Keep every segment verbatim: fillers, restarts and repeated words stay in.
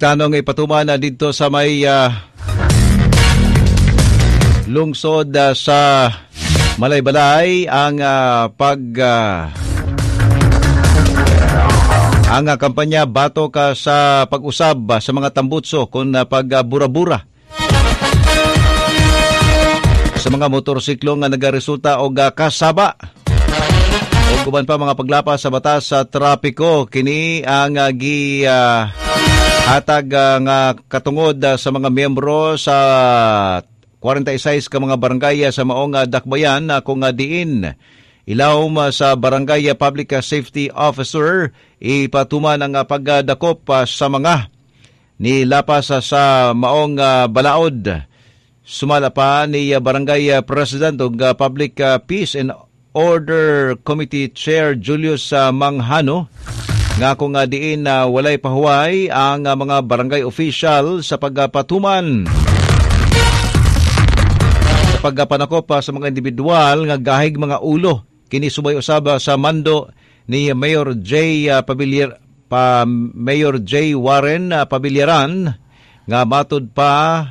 Nagtanong ipatuman na dito sa may uh, lungsod uh, sa Malaybalay ang uh, pag uh, ang uh, kampanya bato ka sa pag-usab uh, sa mga tambutso kung uh, pag uh, bura-bura sa mga motorsiklo nga nagaresulta og uh, kasaba o guban pa mga paglapas sa batas sa trapiko. Kini ang uh, gi uh, hatag uh, nga katungod uh, sa mga miyembro sa forty-six ka mga barangay sa maong uh, dakbayan uh, kung uh, diin ilawom uh, sa barangay uh, public uh, safety officer ipatuman ang uh, pagdakop uh, sa mga nilapas uh, sa maong uh, balaod. Sumala pa ni uh, barangay uh, president ug uh, public uh, peace and order committee chair Julius uh, Manghano nga kung uh, diin uh, walay pahuway ang uh, mga barangay official sa pagpatuman sa pagpanakop uh, sa mga individual nga gahig mga ulo. Kini subay usab sa mando ni Mayor J uh, Pabiliar pa Mayor J Warren uh, Pabiliaran nga matud pa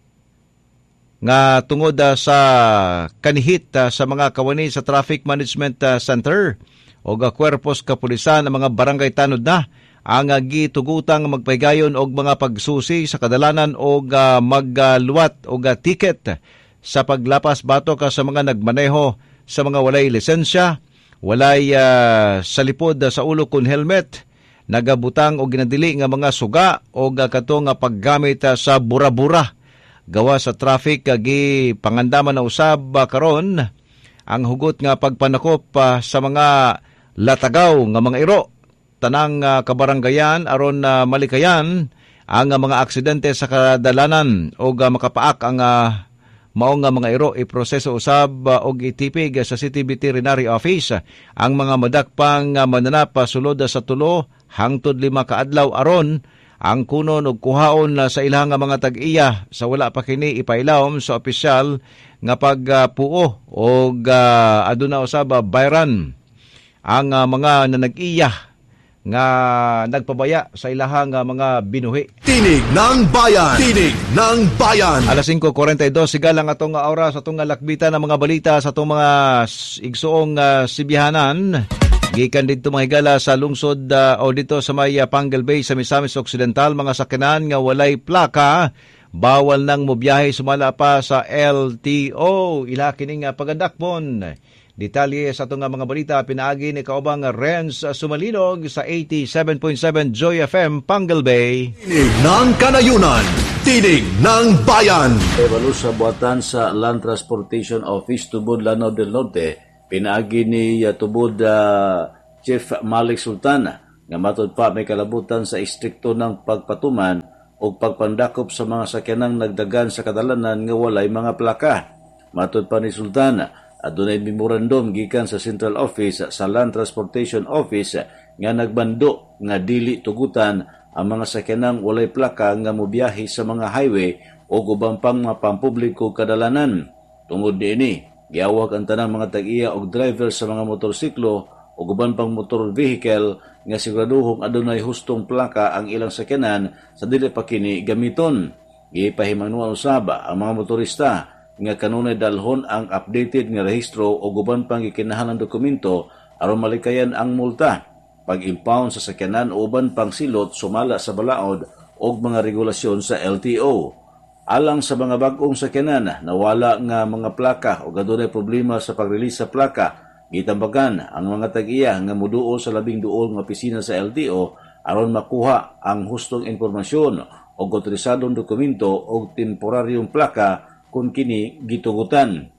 nga tungod uh, sa kanihit uh, sa mga kawani sa Traffic Management uh, Center o ga kwerpos kapulisan ng mga barangay tanod na ang uh, gitugutang magpaygayon og mga pagsusi sa kadalanan o uh, magluwat uh, o uh, ticket sa paglapas bato ka sa mga nagmaneho sa mga walay lisensya, walay uh, salipod uh, sa ulo kun helmet, nagabutang o ginadili nga mga suga o uh, kato nga paggamit uh, sa bura-bura gawa sa traffic agi uh, pangandaman na usab uh, karon ang hugot nga pagpanakop uh, sa mga latagaw nga mga iro tanang uh, kabaranggayan aron uh, malikayan ang uh, mga aksidente sa kadalanan o uh, makapaak ang uh, maong nga mga iro iproseso usab uh, og itipig uh, sa City Veterinary Office uh, ang mga madakpang uh, mananap uh, sulod uh, sa tulo hangtod lima ka adlaw aron ang kunon og kuhaon uh, sa ilang uh, mga tag-iya sa wala pa kini ipailawom sa opisyal nga pagpuo uh, og uh, aduna usab uh, bayran ang uh, mga nanag-iya nga nagpabaya sa ilahang uh, mga binuhi. Tinig ng Bayan! Tinig ng Bayan! Alas five forty-two, sigalang atong uh, oras, atong uh, lakbitan ng mga balita sa atong mga igsuong uh, sibihanan. Gikan dito mga higala sa lungsod uh, o dito sa may uh, Pangal Bay sa Misamis Occidental, mga sakyanan nga walay plaka, bawal nang mobiyahe sumala pa sa L T O. Ila kining uh, pagadakpon. Detalye sa itong mga balita, pinaagi ni kaubang Renz Sumalinog sa eighty-seven point seven Joy F M, Pangal Bay. Tinig ng Kanayunan, Tinig ng Bayan. Ebalo sa buhatan sa Land Transportation Office Tubod, Lanao del Norte, pinaagi ni uh, Tubod uh, Chief Malik Sultan nga matod pa may kalabutan sa istrikto ng pagpatuman o pagpandakop sa mga sakyanang nagdagan sa kadalanan nga walay mga plaka. Matod pa ni Sultan, adunay memorandum gikan sa Central Office sa Land Transportation Office nga nagbando nga dili tugutan ang mga sakyanang walay plaka nga mobiyahe sa mga highway o ubang pang mga pampubliko kadalanan. Tungod niini, giawag ang tanang mga tag-iya og driver sa mga motorsiklo o ubang pang motor vehicle nga siguraduhong adunay hustong plaka ang ilang sakyanan sa dili pa kini gamiton. Gipahimanuan usaba ang mga motorista nga kanunay dalhon ang updated nga rehistro o guban pang gikinahanglang dokumento aron malikayan ang multa, pag-impound sa sakyanan o uban pang silot sumala sa balaod o mga regulasyon sa L T O. Alang sa mga bag-ong sakyanan na wala nga mga plaka o gadunay problema sa pag-release sa plaka, gitambagan ang mga tag-iya nga moduol sa labing duol nga opisina sa L T O aron makuha ang hustong impormasyon o otorisadong dokumento o temporaryong plaka kung kini gitugutan.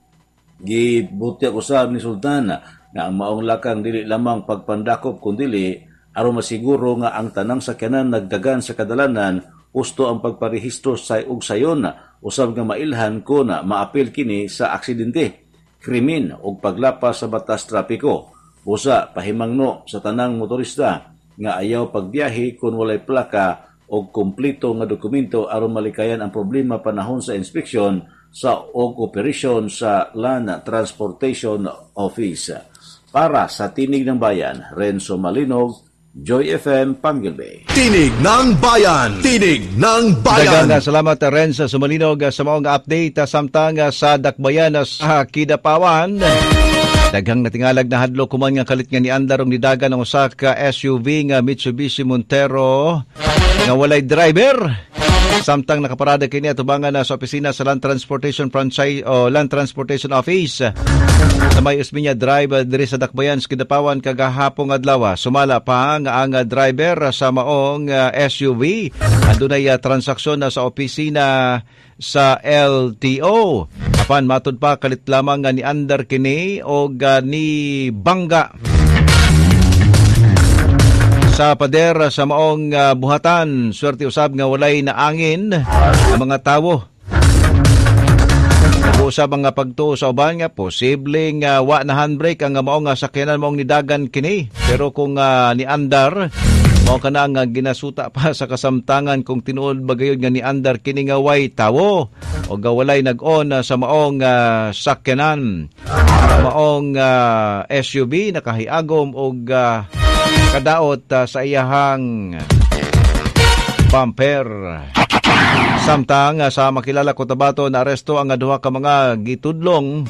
Gibutya usab ni Sultan nga ang maong lakang dili lamang pagpandakop kundi aron masiguro nga ang tanang sakyanan nagdagan sa kadalanan usto ang pagparehistro sa ug sayon usab nga mailhan ko na maapil kini sa aksidente, krimen ug paglapas sa batas trapiko. Usa pahimangno sa tanang motorista nga ayaw pagbiyahe kun walay plaka o kumplito nga dokumento aron malikayan ang problema panahon sa inspeksyon sa og operasyon sa Land Transportation Office. Para sa Tinig ng Bayan, Renzo Malinog, Joy F M, Panggilbay. Tinig ng Bayan! Tinig ng Bayan! Daghang salamat rin sa sumalinog sa maong update samtang sa dakbayan sa Kidapawan. Daghang natingalag na hadlo kuman nga kalit nga ni andar og nidagan ang usa ka S U V nga Mitsubishi Montero nga walay driver. Samtang nakaparada kini atubangan na sa opisina sa Land Transportation Franchise o Land Transportation Office sa may Usminya Drive diri sa Dakbayan, Kidapawan kagahapon adlaw. Sumala pa nga ang driver sa maong uh, S U V adunay uh, transaksyon na sa opisina sa L T O. Apan matud pa kalit lamang nga ni andar kini og uh, ni bangga sa pader sa maong uh, buhatan. Swerte usab nga walay naangin ang mga tawo. Nag-uusab ang pagtuo sa uban nga posibleng uh, wa na handbrake ang maong uh, sakyanan maong nidagan kini. Pero kung uh, ni andar mao kana nga ginasuta pa sa kasamtangan kung tinuod bagayod nga ni andar kini nga way tawo o ga walay nag-on uh, sa maong uh, sakyanan. Maong uh, S U V nakahiagom og uh, kadaot uh, sa iyahang bumper. Samtang uh, sa makilala Cotabato na aresto ang duha ka mga gitudlong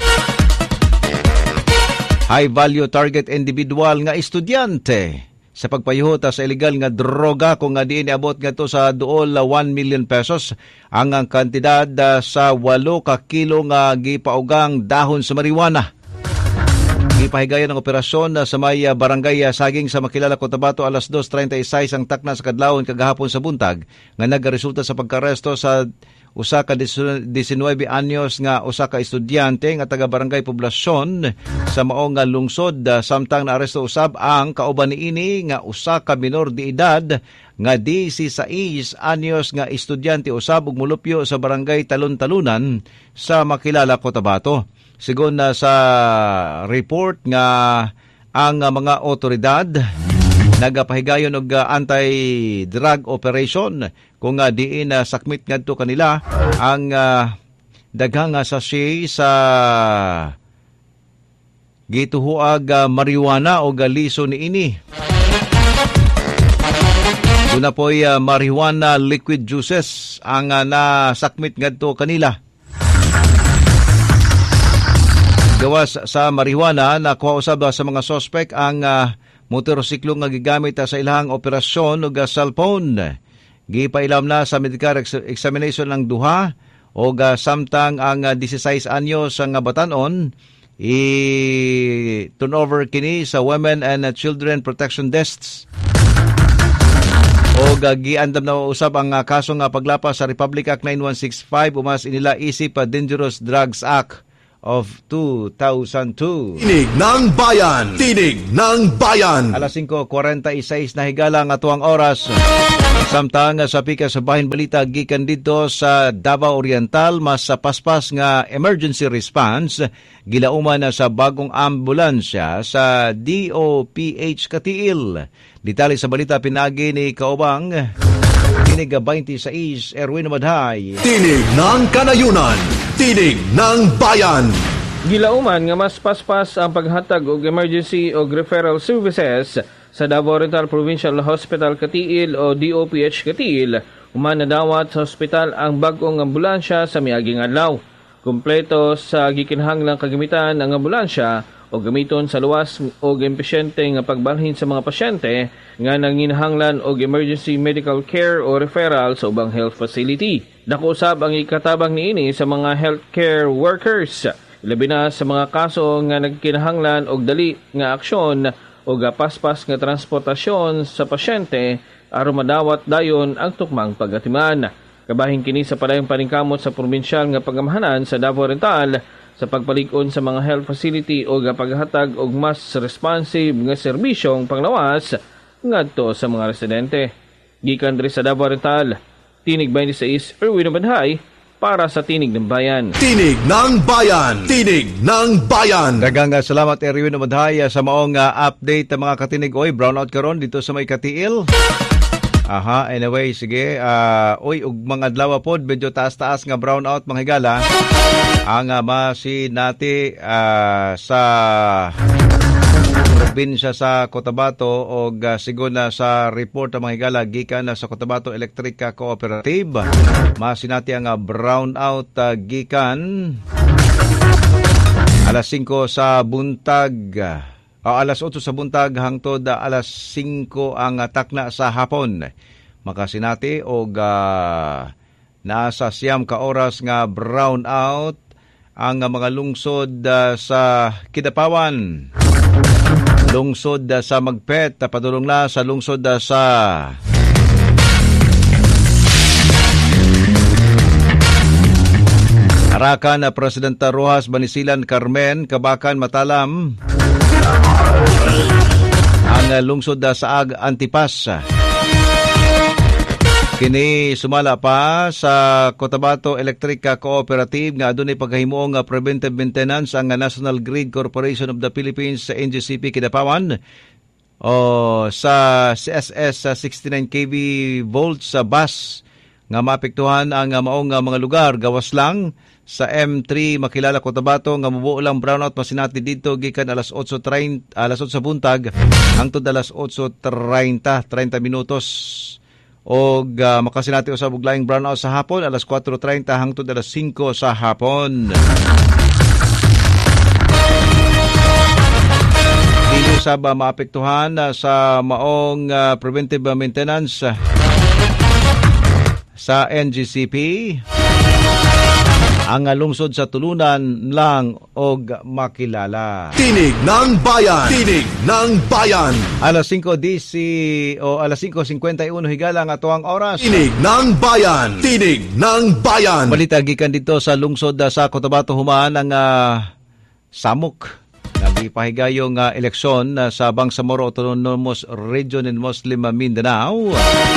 high value target individual nga estudyante sa pagpayuhot sa illegal nga droga kung nga diin abot nga to sa duol one million pesos ang ang kantidad uh, sa walo ka kilo nga gipaugang dahon sa marijuana. Gipahigayon ang operasyon sa may barangay Saging sa makilala Cotabato alas dos treinta y seis ang takna sa kadlawon kagahapon sa buntag nga nagresulta sa pagkaresto sa usa ka nineteen anyos nga usa ka estudyante nga taga barangay Poblasyon sa maong lungsod. Samtang naaresto usab ang kauban niini nga usa ka minor de edad nga sixteen anyos nga estudyante usab ug mulupyo sa barangay Talon-Talunan sa makilala Cotabato. Sigon na sa report nga ang mga otoridad nagapahigayon og anti-drug operation kung uh, diin uh, sakmit ngadto kanila ang uh, daghang uh, sachet sa gituhuag uh, marijuana o galiso niini. Duna po'y uh, marijuana liquid juices ang uh, nasakmit ngadto kanila. Gawas sa marijuana, nakuha usab sa mga sospek ang uh, motorsiklo nga gigamit uh, sa ilahang operasyon ug uh, cellphone. Gipailam na sa medical ex- examination ng duha o uh, samtang ang uh, sixteen anyos ang uh, batanon i-turnover kini sa Women and uh, Children Protection Desks. O uh, giandam na usab ang uh, kaso nga paglapas sa Republic Act ninety-one sixty-five umas inila isip uh, Dangerous Drugs Act of two thousand two. Tinig ng Bayan! Tinig ng Bayan! Alas five forty-six na higala ang atuang oras. Samtang sa pika sa bahin balita gikan dito sa Davao Oriental mas sa paspas nga emergency response gilauman na sa bagong ambulansya sa D O P H Katiil. Detalye sa balita pinagi ni Kaubang Tinig twenty-six Erwin Madhay. Tinig ng Kanayunan! Tinig ng Bayan! Gilauman nga mas paspas ang paghatag og emergency o referral services sa Davao Oriental Provincial Hospital Katiil o D O P H Katiil. Human nadawat sa hospital ang bag-ong ambulansya sa miaging adlaw. Kumpleto sa gikinahanglang kagamitan ang ambulansya o gamiton sa luwas o impesyente nga pagbalhin sa mga pasyente nga nanginahanglan og emergency medical care o referral sa ubang health facility. Dako usab ang ikatabang niini sa mga healthcare workers, labi na sa mga kaso nga nagkinahanglan og dali nga aksyon o gapaspas nga transportasyon sa pasyente aron madawat dayon ang tukmang pagatiman. Kabahin kini sa padayong paningkamot sa probinsyal nga pagamahanan sa Davao Oriental sa pagpalig-on sa mga health facility o paghatag og mas responsive nga serbisyong panglawas ngadto sa mga residente. Gikan diri sa Davao Oriental, Tinig twenty-six Erwin Badhay para sa Tinig ng Bayan. Tinig ng Bayan! Tinig ng Bayan! Daghang salamat Erwin Badhay sa maong uh, update mga katinig. Oy, brownout karon dito sa may Katiil. Aha, anyway, sige. Uh, oy, ug mga adlaw pod, medyo taas-taas nga brownout mga higala. Ang uh, masi nati uh, sa probinsya sa Cotabato o uh, sigon na sa report ang mga higala gikan na sa Cotabato Electric Cooperative. Masinati ang uh, brownout uh, gikan alas singko sa buntag o alas otso sa buntag hangtod uh, alas singko ang uh, takna sa hapon. Makasinati og uh, nasa siyam ka oras nga brownout ang uh, mga lungsod uh, sa Kidapawan, lungsod uh, sa Magpet, uh, padulong na sa lungsod uh, sa Arakan na Presidenta Rojas, Banisilan, Carmen, Kabakan, Matalam, ang uh, lungsod uh, sa Ag Antipas. Kini sumala pa sa Cotabato Electric Cooperative nga adunay paghimuong preventive maintenance ang National Grid Corporation of the Philippines sa N G C P Kidapawan o sa C S S sixty-nine K V volts sa bus nga maapektuhan ang maong mga lugar gawas lang sa M three Makilala Cotabato nga mabuo lang brownout masinati dito gikan alas otso treinta alas otso buntag hangtod alas otso treinta minutos. Og uh, makasinati usab og laing brownout sa hapon alas kwatro treinta hangtod alas singko sa hapon. Dili usab maapektuhan uh, sa maong uh, preventive maintenance uh, sa N G C P ang lungsod sa tulunan lang og Makilala. Tinig ng Bayan! Tinig ng Bayan! Alas singko disi o alas singko singkwenta y uno higala nga tuang oras. Tinig ng Bayan! Tinig ng Bayan! Balita gikan dito sa lungsod sa Cotabato humaan ang uh, samok. Nagipahigayong uh, eleksyon uh, sa Bangsamoro Autonomous Region in Muslim Mindanao.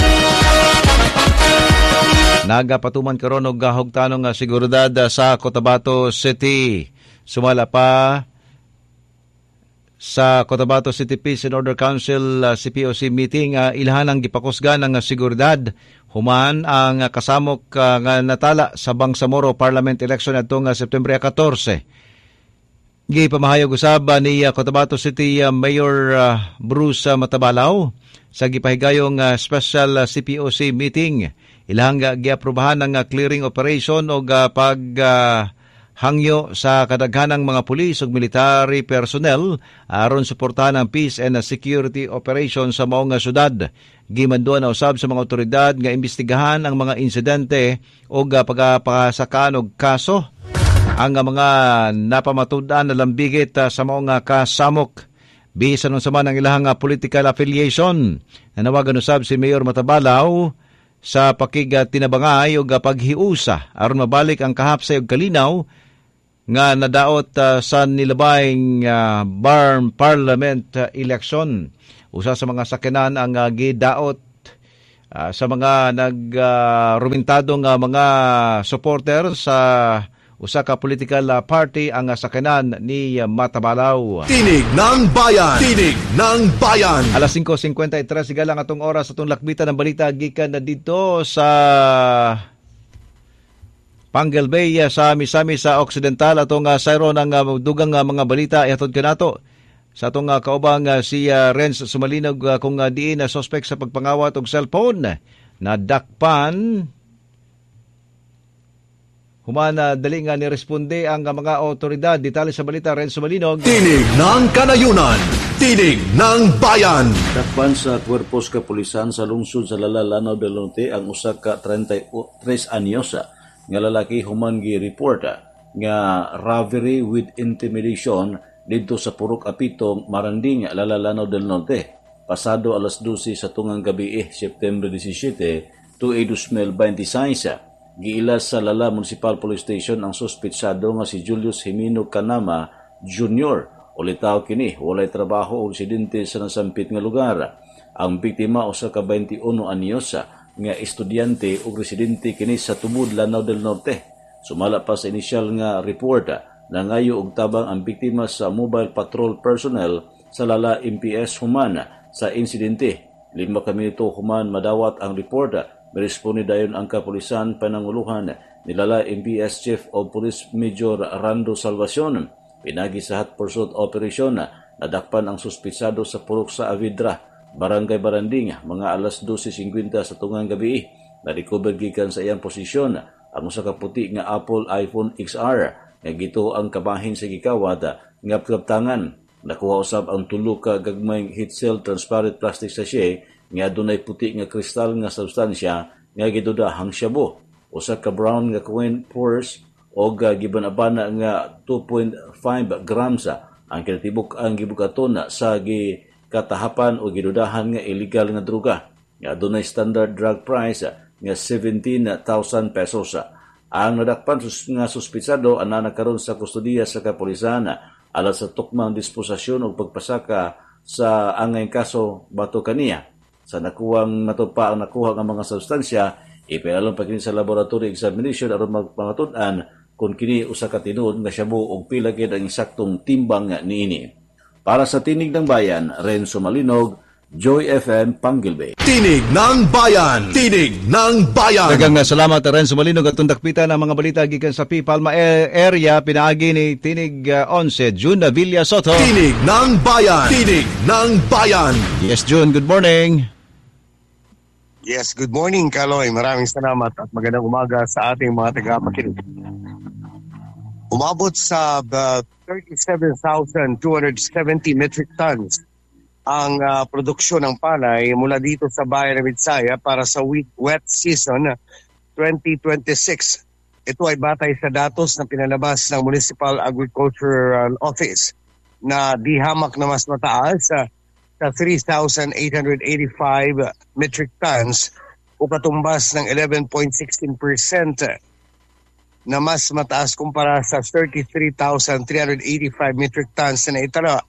Nagapatuman karon og gahugtanong nga seguridad sa Cotabato City. Sumala pa sa Cotabato City Peace and Order Council uh, C P O C meeting uh, ilhanang gipakusgan ang seguridad human ang uh, kasamok uh, nga natala sa Bangsamoro Parliament election adtong uh, September fourteen. Gipamahayag usab ni uh, Cotabato City uh, Mayor uh, Bruce uh, Matabalaw sa gipahigayong uh, special uh, C P O C meeting. Ilang uh, giaprobahan ng uh, clearing operation o uh, pag uh, hangyo sa kadaghanang mga pulis ug military personnel aron suportahan ang peace and uh, security operation sa maong uh, syudad. Gimanduan na usab sa mga otoridad nga imbestigahan ang mga insidente o uh, pagpasakaan og kaso ang uh, mga napamatud-an na lambigit uh, sa maong uh, kasamok. Bisan nun sa man ang ilahang uh, political affiliation. Nanawagan usab si Mayor Matabalaw sa pakiga tinabangay o paghiusa aron mabalik ang kahapsay og kalinaw nga nadaot uh, sa nilabayng uh, Barm Parliament uh, election. Usa sa mga sakyanan ang uh, gidaot uh, sa mga nag-rumintadong uh, mga supporter sa usa ka political uh, party ang uh, sakyanan ni uh, Matabalaw. Tinig ng Bayan! Tinig ng Bayan! Alas singko singkwenta y tres sigalang atong oras atong lakbitan ng balita gikan na dito sa Pangal Bay sa Misami sa Occidental. Atong uh, sayro ng uh, dugang uh, mga balita ihatod kanato sa atong uh, kaubang uh, si uh, Renz Sumalinog uh, kung uh, diin na uh, suspect sa pagpangawat og cellphone na dakpan. Humana dali nga niresponde ang mga otoridad. Detalye sa balita, Renzo Malinog. Tinig ng Kanayunan. Tinig ng Bayan. Dakpan sa Cuerpos Kapulisan sa lungsod sa Lala, Lanao del Norte ang usa ka thirty-tres anyosa nga lalaki human gi-report nga robbery with intimidation didto sa Purok Apitong, Maranding, Lala, Lanao del Norte. Pasado alas dose sa tungang gabi, September seventeen, tuig twenty twenty-six. Giilas sa Lala Municipal Police Station ang suspetsado nga si Julius Jimeno Canama Junior Ulitaw kini walay trabaho o residente sa nasampit nga lugar. Ang biktima usa ka twenty-one anyos nga estudyante o residente kini sa Tubod, Lanao del Norte. Sumala pa sa inisyal nga report na ngayo og tabang ang biktima sa mobile patrol personnel sa Lala M P S human sa insidente. Lima ka minuto human madawat ang report. Meresponde dayon ang kapulisan pananguluhan ni Lala M P S Chief of Police Major Rando Salvacion. Pinagi sa hot pursuit operation nadakpan ang suspitsado sa purok sa Avidra, Barangay Baranding, mga alas twelve fifty sa tungang gabi. Na-recover gikan sa iyang posisyon ang usa ka puti nga Apple iPhone X R nga gito ang kabahin sa gikawad nga kaptangan. Nakuha usab ang tulo ka gagmayng heat cell transparent plastic sachet nga dunay puti nga kristal nga substansya nga gidudahang shabu. Usa ka brown nga coin purse o gibanabana nga two point five grams ang kinatibuk ang gibukaton sa gikatahapan o gidudahan nga illegal nga droga. Nga dunay standard drug price nga seventeen thousand pesos. Ang nadakpan nga suspitsado ana nakaron sa kustudiya sa kapulisan alang sa tukmang disposasyon o pagpasaka sa angay kaso bato kaniya. Sa nakuwang natupa ang nakuha ng mga substansya, ipinalong pa kini sa laboratory examination aron magpangatud-an kung kini usa ka tinuod nga shabu og pila gid ang eksaktong timbang niini. Para sa Tinig ng Bayan, Renzo Malinog, Joy F M Panggilbe. Tinig ng Bayan! Tinig ng Bayan! Daghang salamat Renzo Malinog at tundakpitan ang mga balita gikan sa P. Palma area pinaagi ni Tinig uh, eleven June Villa Soto. Tinig ng Bayan! Tinig ng Bayan! Yes, June, good morning. Yes, good morning, Kaloy. Maraming salamat at magandang umaga sa ating mga tagapakinig. Umabot sa uh, thirty-seven thousand two hundred seventy metric tons ang uh, produksyon ng palay mula dito sa bayan ng Midsaya para sa wet season twenty twenty-six. Ito ay batay sa datos na pinalabas ng Municipal Agricultural Office na di hamak na mas mataas uh, sa three thousand eight hundred eighty-five metric tons o katumbas ng eleven point one six percent na mas mataas kumpara sa thirty-three thousand three hundred eighty-five metric tons na naitala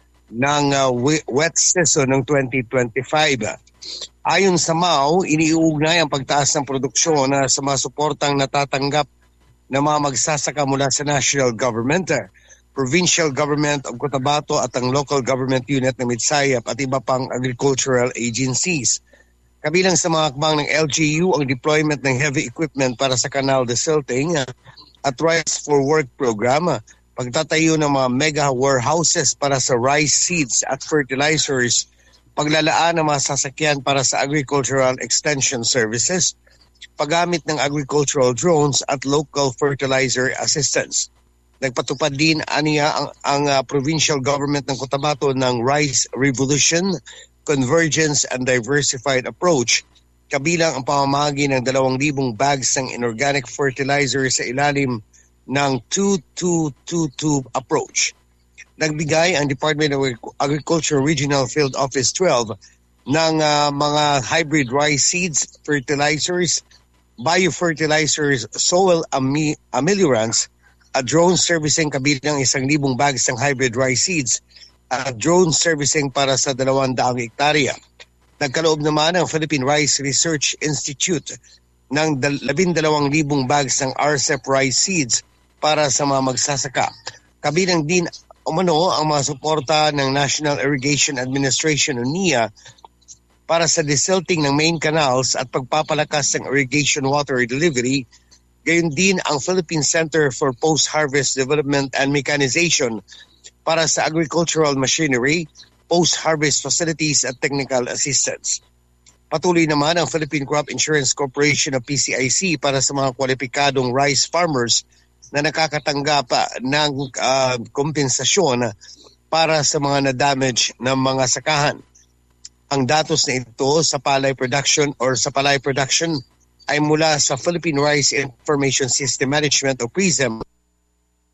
ng uh, wet season ng twenty twenty-five. Ayon sa M A O, iniuugnay ang pagtaas ng produksyon na sa mga suportang natatanggap ng mga magsasaka mula sa national government, provincial government of Cotabato at ang local government unit ng Midsayap at iba pang agricultural agencies. Kabilang sa mga hakbang ng L G U ang deployment ng heavy equipment para sa canal desilting at Rice for Work program, pagtatayo ng mga mega warehouses para sa rice seeds at fertilizers, paglalaan ng mga sasakyan para sa agricultural extension services, paggamit ng agricultural drones at local fertilizer assistance. Nagpatupad din aniya ang, ang uh, provincial government ng Cotabato ng Rice Revolution, Convergence and Diversified Approach, kabilang ang pamamahagi ng dalawang libong bags ng inorganic fertilizer sa ilalim ng two two two two approach. Nagbigay ang Department of Agriculture Regional Field Office twelve ng uh, mga hybrid rice seeds, fertilizers, biofertilizers, soil ami- ameliorants, at drone servicing kabilang isang libong bags ng hybrid rice seeds at drone servicing para sa dalawang daang hektarya. Nagkaloob naman ang Philippine Rice Research Institute ng labindalawang libong bags ng R C E P rice seeds para sa mga magsasaka. Kabilang din umano ang mga suporta ng National Irrigation Administration o N I A para sa desilting ng main canals at pagpapalakas ng irrigation water delivery. Gayon din ang Philippine Center for Post-Harvest Development and Mechanization para sa agricultural machinery, post-harvest facilities at technical assistance. Patuloy naman ang Philippine Crop Insurance Corporation o P C I C para sa mga kwalipikadong rice farmers na nakakatanggap ng uh, kompensasyon para sa mga na-damage ng mga sakahan. Ang datos na ito sa palay production or sa palay production ay mula sa Philippine Rice Information System Management o PRISM